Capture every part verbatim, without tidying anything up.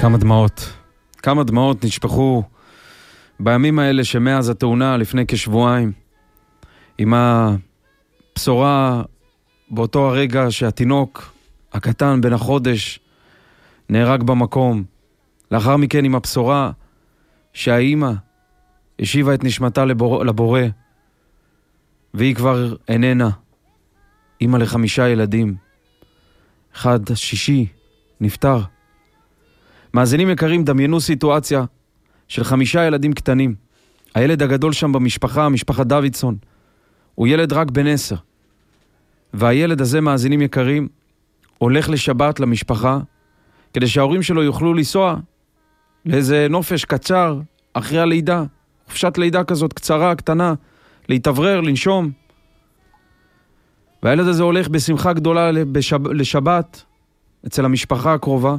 כמה דמעות, כמה דמעות נשפכו בימים האלה שמאז התאונה לפני כשבועיים, עם הבשורה באותו הרגע שהתינוק הקטן בן החודש נהרג במקום. לאחר מכן עם הבשורה שהאימא השיבה את נשמתה לבור... לבורא, והיא כבר איננה. אימא לחמישה ילדים, אחד שישי נפטר. מאזינים יקרים, דמיינו סיטואציה של חמישה ילדים קטנים. הילד הגדול שם במשפחה, משפחת דוידסון, הוא ילד רק בן עשר. והילד הזה, מאזינים יקרים, הולך לשבת למשפחה, כדי שההורים שלו יוכלו לנסוע לאיזה נופש קצר אחרי הלידה, חופשת לידה כזאת קצרה, קטנה, להתאוורר, לנשום. והילד הזה הולך בשמחה גדולה בשב... לשבת אצל המשפחה הקרובה,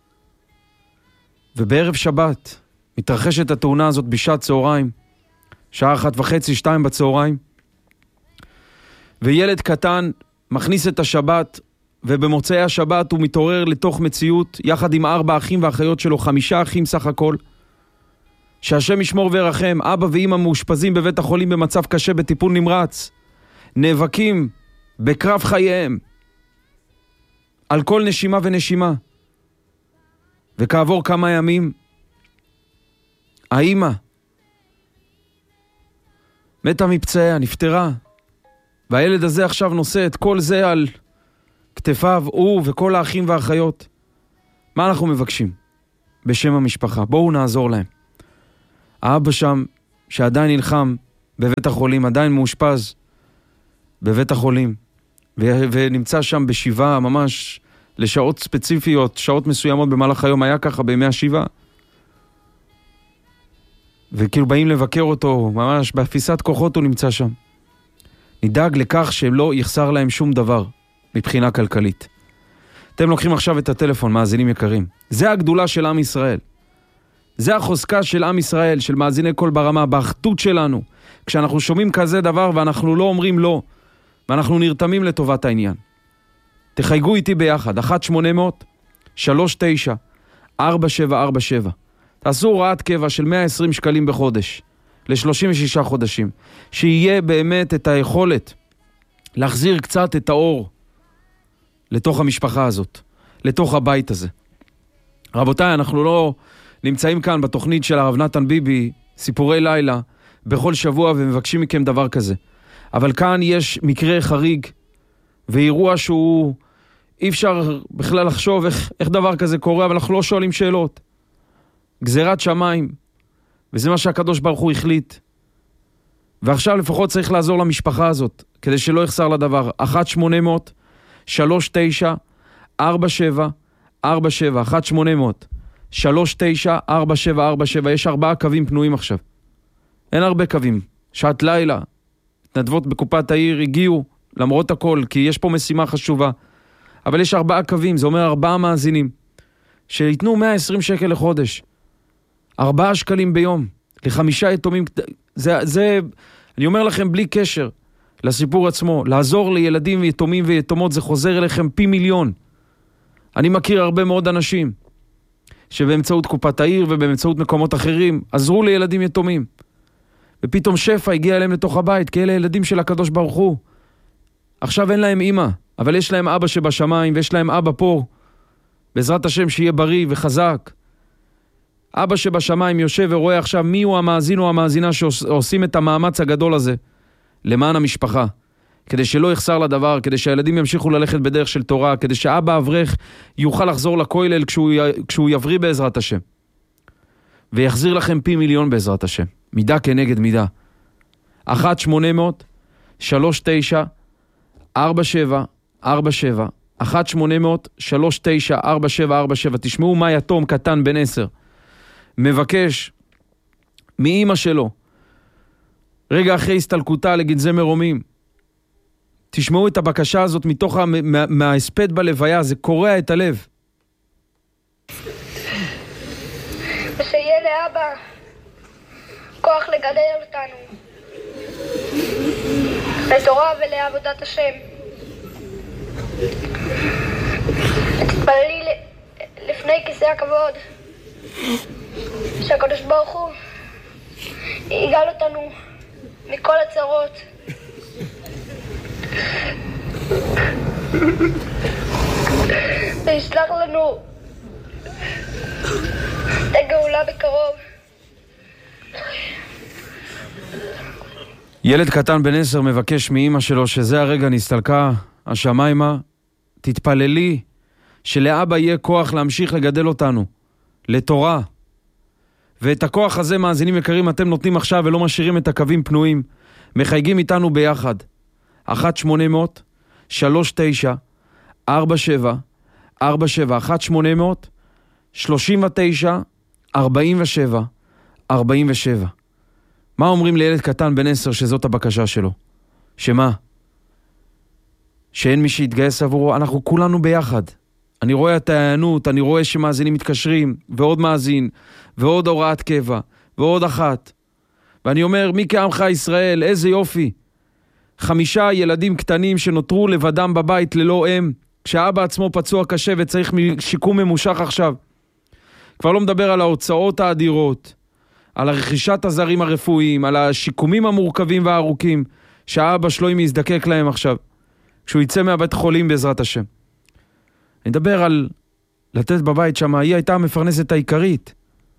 ובערב שבת מתרחשת התאונה הזאת בשעת צהריים, שעה אחת וחצי, שתיים בצהריים, וילד קטן מכניס את השבת, ובמוצאי השבת הוא מתעורר לתוך מציאות, יחד עם ארבע אחים ואחיות שלו, חמישה אחים סך הכל, שהשם ישמור וירחם. אבא ואמא מאושפזים בבית החולים במצב קשה בטיפול נמרץ, נאבקים בקרב חייהם על כל נשימה ונשימה. וכעבור כמה ימים האמא מתה מפצעיה, נפטרה, והילד הזה עכשיו נושא את כל זה על כתפיו, הוא וכל האחים והאחיות. מה אנחנו מבקשים בשם המשפחה? בואו נעזור להם. האבא שם שעדיין נלחם בבית החולים, עדיין מאושפז בבית החולים, ו- ונמצא שם בשבעה ממש לשעות ספציפיות, שעות מסוימות במהלך היום, היה ככה בימי השבעה, וכאילו באים לבקר אותו, ממש באפיסת כוחות הוא נמצא שם. נדאג לכך שלא יחסר להם שום דבר מבחינה כלכלית. אתם לוקחים עכשיו את הטלפון, מאזינים יקרים. זה הגדולה של עם ישראל. זה החוזקה של עם ישראל, של מאזיני כל ברמה, באחדות שלנו. כשאנחנו שומעים כזה דבר ואנחנו לא אומרים לא, ואנחנו נרתמים לטובת העניין. תחייגו איתי ביחד, אחת שמונה אפס שלוש תשע ארבע שבע ארבע שבע. תעשו הוראת קבע של מאה ועשרים שקלים בחודש, ל-שלושים ושישה חודשים. שיהיה באמת את היכולת להחזיר קצת את האור לתוך המשפחה הזאת, לתוך הבית הזה. רבותיי, אנחנו לא נמצאים כאן בתוכנית של הרב נתן ביבי, סיפורי לילה, בכל שבוע ומבקשים מכם דבר כזה. אבל כאן יש מקרה חריג, ואירוע שהוא אי אפשר בכלל לחשוב איך, איך דבר כזה קורה, אבל אנחנו לא שואלים שאלות. גזירת שמיים, וזה מה שהקדוש ברוך הוא החליט. ועכשיו לפחות צריך לעזור למשפחה הזאת, כדי שלא יחסר לדבר. אחת שמונה אפס שלוש תשע ארבע שבע ארבע שבע, אחת שמונה אפס שלוש תשע ארבע שבע ארבע שבע. יש ארבעה קווים פנויים עכשיו. אין הרבה קווים. שעת לילה, התנדבות בקופת העיר הגיעו, למרות הכל, כי יש פה משימה חשובה. אבל יש ארבעה קווים, זה אומר ארבעה מאזינים, שיתנו מאה ועשרים שקל לחודש. ארבעה שקלים ביום, לחמישה יתומים. זה, זה, אני אומר לכם, בלי קשר לסיפור עצמו, לעזור לילדים ויתומים ויתומות, זה חוזר אליכם פי מיליון. אני מכיר הרבה מאוד אנשים, שבאמצעות קופת העיר ובאמצעות מקומות אחרים, עזרו לילדים יתומים. ופתאום שפע הגיע אליהם לתוך הבית, כי אלה ילדים של הקדוש ברוך הוא. עכשיו אין להם אמא, אבל יש להם אבא שבשמיים, ויש להם אבא פה, בעזרת השם שיהיה בריא וחזק. אבא שבשמיים יושב ורואה עכשיו מי הוא המאזין או המאזינה שעושים את המאמץ הגדול הזה למען המשפחה, כדי שלא יחסר לדבר, כדי שהילדים ימשיכו ללכת בדרך של תורה, כדי שאבא אברך יוכל לחזור לכולל כשהוא, כשהוא יבריא בעזרת השם, ויחזיר לכם פי מיליון בעזרת השם, מידה כנגד מידה. אחת שמונה אפס שלוש תשע ארבע שבע ארבע שבע, אחת שמונה אפס שלוש תשע ארבע שבע ארבע שבע. תשמעו מה יתום קטן בן עשר מבקש מאמא שלו רגע אחרי הסתלקותה לגנזי מרומים. תשמעו את הבקשה הזאת מתוך מה, מההספד בלוויה, זה קורע את הלב. ושיהיה לאבא כוח לגדל אותנו לתורה ולעבודת השם. תתפללי לפני כיסא הכבוד שהקדוש ברוך הוא יגאל אותנו מכל הצרות. וישלח לנו את הגאולה בקרוב. ילד קטן בן עשר מבקש מאמא שלו שזה הרגע נסתלקה השמיימה, תתפללי שלאבא יהיה כוח להמשיך לגדל אותנו לתורה, ואת הכוח הזה, מאזינים יקרים, אתם נותנים עכשיו ולא משאירים את הקווים פנויים, מחייגים איתנו ביחד אחת שמונה מאות שלוש תשע ארבע שבע ארבע שבע אחת שמונה מאות שלושים ותשע ארבעים ושבע ארבעים ושבע. מה אומרים לילד קטן בן עשר שזאת הבקשה שלו? שמה? שאין מי שיתגייס עבורו? אנחנו כולנו ביחד. אני רואה את העיינות, אני רואה שמאזינים מתקשרים, ועוד מאזין, ועוד הוראת קבע, ועוד אחת. ואני אומר, מי כעמך ישראל, איזה יופי. חמישה ילדים קטנים שנותרו לבדם בבית ללא אם, כשהאבא עצמו פצוע קשה וצריך שיקום ממושך עכשיו. כבר לא מדבר על ההוצאות האדירות, על הרכישת הזרים הרפואיים, על השיקומים המורכבים והארוכים, שהאבא שלו אם יזדקק להם עכשיו, כשהוא יצא מהבית חולים בעזרת השם. אני מדבר על לתת בבית שם, היא הייתה המפרנסת העיקרית.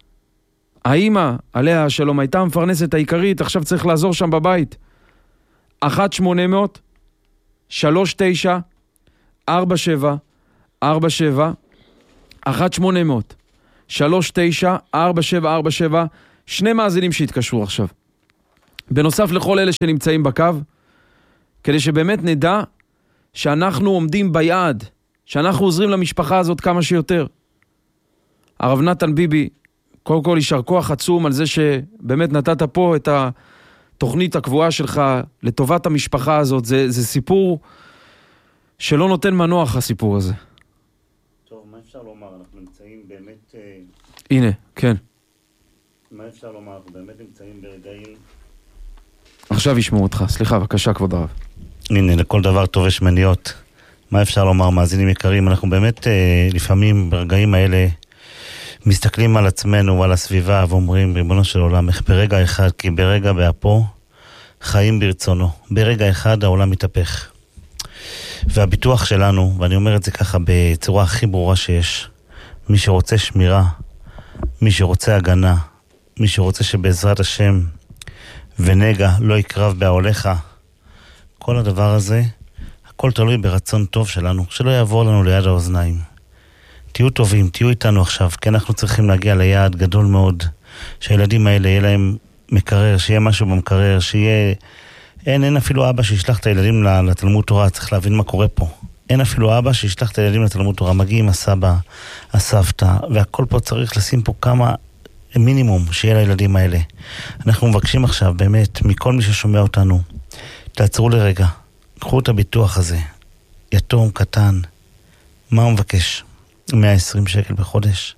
האמא, עליה השלום, הייתה המפרנסת העיקרית, עכשיו צריך לעזור שם בבית. אחת שמונה מאות שלוש תשע ארבע שבע ארבע שבע אחת שמונה מאות שלוש תשע ארבע שבע ארבע שבע. שני מאזינים שהתקשרו עכשיו. בנוסף לכל אלה שנמצאים בקו, כדי שבאמת נדע שאנחנו עומדים ביעד, שאנחנו עוזרים למשפחה הזאת כמה שיותר. הרב נתן ביבי, קודם כל יישר כוח עצום על זה שבאמת נתת פה את התוכנית הקבועה שלך לטובת המשפחה הזאת. זה, זה סיפור שלא נותן מנוח, הסיפור הזה. טוב, מה אפשר לומר? אנחנו נמצאים באמת... הנה, כן. מה אפשר לומר? אנחנו באמת נמצאים ברגעים... עכשיו ישמעו אותך. סליחה, בבקשה, כבוד הרב. הנה, לכל דבר טוב יש מניות. מה אפשר לומר, מאזינים יקרים? אנחנו באמת אה, לפעמים ברגעים האלה מסתכלים על עצמנו ועל הסביבה ואומרים, ריבונו של עולם, איך ברגע אחד, כי ברגע באפו חיים ברצונו. ברגע אחד העולם מתהפך. והביטוח שלנו, ואני אומר את זה ככה בצורה הכי ברורה שיש, מי שרוצה שמירה, מי שרוצה הגנה, מי שרוצה שבעזרת השם ונגע לא יקרב בעוליך, כל הדבר הזה, הכל תלוי ברצון טוב שלנו, שלא יעבור לנו ליד האוזניים. תהיו טובים, תהיו איתנו עכשיו, כי אנחנו צריכים להגיע ליעד גדול מאוד, שהילדים האלה יהיה להם מקרר, שיהיה משהו במקרר, שיהיה... אין, אין אפילו אבא שישלח את הילדים לתלמוד תורה, צריך להבין מה קורה פה. אין אפילו אבא שישלח את הילדים לתלמוד תורה, מגיעים הסבא, הסבתא, והכל פה צריך לשים פה כמה מינימום שיהיה לילדים האלה. אנחנו מבקשים עכשיו באמת מכל מי ששומע אותנו, תעצרו לרגע, קחו את הביטוח הזה, יתום קטן, מה הוא מבקש? מאה ועשרים שקל בחודש?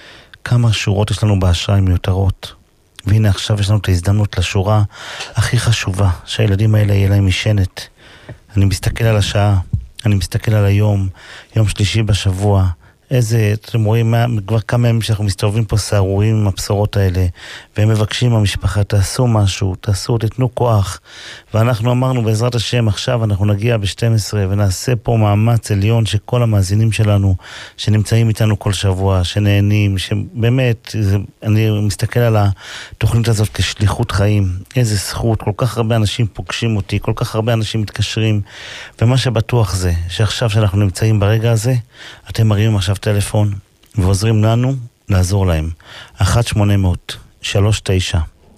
כמה שורות יש לנו באשראי מיותרות? והנה עכשיו יש לנו את ההזדמנות לשורה הכי חשובה, שהילדים האלה יהיה להם משענת. אני מסתכל על השעה, אני מסתכל על היום, יום שלישי בשבוע, איזה, אתם רואים, כבר כמה ימים שאנחנו מסתובבים פה סערורים עם הבשורות האלה, והם מבקשים מהמשפחה, תעשו משהו, תעשו, תתנו כוח. ואנחנו אמרנו, בעזרת השם, עכשיו אנחנו נגיע ב-שתים עשרה, ונעשה פה מאמץ עליון שכל המאזינים שלנו, שנמצאים איתנו כל שבוע, שנהנים, שבאמת, זה, אני מסתכל על התוכנית הזאת כשליחות חיים, איזה זכות, כל כך הרבה אנשים פוגשים אותי, כל כך הרבה אנשים מתקשרים, ומה שבטוח זה, שעכשיו שאנחנו נמצאים ברגע הזה, אתם מרימים עכשיו טלפון ועוזרים לנו לעזור להם. אחת שמונה מאות שלוש תשע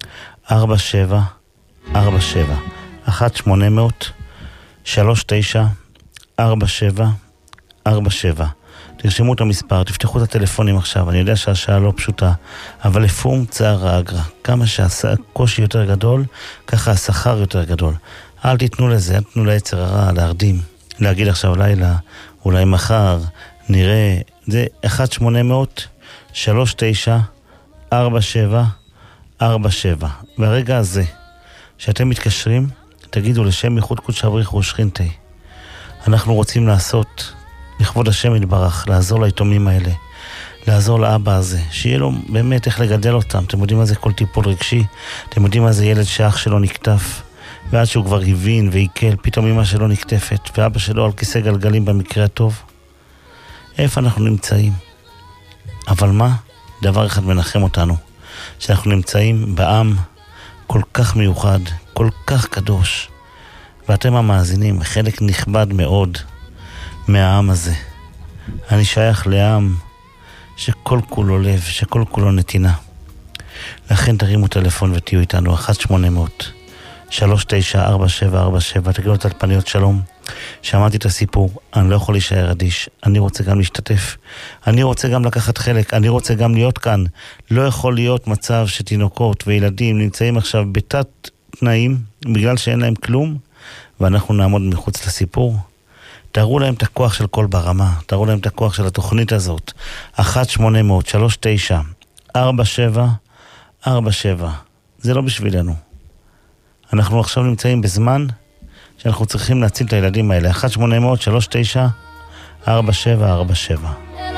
ארבע שבע ארבע שבע אחת שמונה מאות שלוש תשע ארבע שבע ארבע שבע. תרשמו את המספר, תפתחו את הטלפונים עכשיו. אני יודע שהשעה לא פשוטה, אבל לפום צער האגרה, כמה שהקושי יותר גדול, ככה השכר יותר גדול. אל תיתנו לזה, אל תיתנו ליצר הרע להרדים, להגיד עכשיו לילה, אולי מחר נראה. זה אחת שמונה מאות שלוש תשע ארבע שבע ארבע שבע. ברגע הזה שאתם מתקשרים, תגידו לשם ייחוד קודש אבריחו ושכינתי, אנחנו רוצים לעשות לכבוד השם יתברך, לעזור ליתומים האלה, לעזור לאבא הזה, שיהיה לו באמת איך לגדל אותם. אתם יודעים מה זה כל טיפול רגשי? אתם יודעים מה זה ילד שאח שלו נקטף, ועד שהוא כבר הבין ועיקל, פתאום אמא שלו נקטפת, ואבא שלו על כיסא גלגלים במקרה הטוב. איפה אנחנו נמצאים? אבל מה? דבר אחד מנחם אותנו, שאנחנו נמצאים בעם כל כך מיוחד, כל כך קדוש, ואתם המאזינים, חלק נכבד מאוד מהעם הזה. אני שייך לעם שכל כולו לב, שכל כולו נתינה. לכן תרימו טלפון ותהיו איתנו, אחת שמונה אפס שלוש תשע ארבע שבע ארבע שבע, תגידו את אלפניות שלום. שמעתי את הסיפור, אני לא יכול להישאר אדיש, אני רוצה גם להשתתף, אני רוצה גם לקחת חלק, אני רוצה גם להיות כאן. לא יכול להיות מצב שתינוקות וילדים נמצאים עכשיו בתת תנאים, בגלל שאין להם כלום, ואנחנו נעמוד מחוץ לסיפור. תראו להם את הכוח של כל ברמה, תראו להם את הכוח של התוכנית הזאת. אחת שמונה אפס שלוש תשע ארבע שבע ארבע שבע. זה לא בשבילנו. אנחנו עכשיו נמצאים בזמן שאנחנו צריכים להציל את הילדים האלה. אחת שמונה אפס שלוש תשע ארבע שבע ארבע שבע.